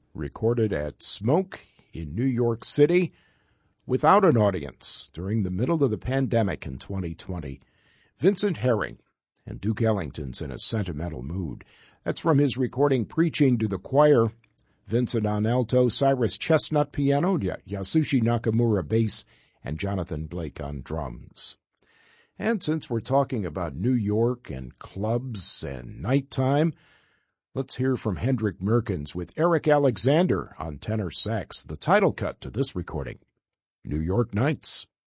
recorded at Smoke in New York City without an audience during the middle of the pandemic in 2020. Vincent Herring and Duke Ellington's in a sentimental mood. That's from his recording Preaching to the Choir. Vincent on alto, Cyrus Chestnut piano, Yasushi Nakamura bass, and Jonathan Blake on drums. And since we're talking about New York and clubs and nighttime, let's hear from Hendrik Merkens with Eric Alexander on tenor sax, the title cut to this recording, New York Nights.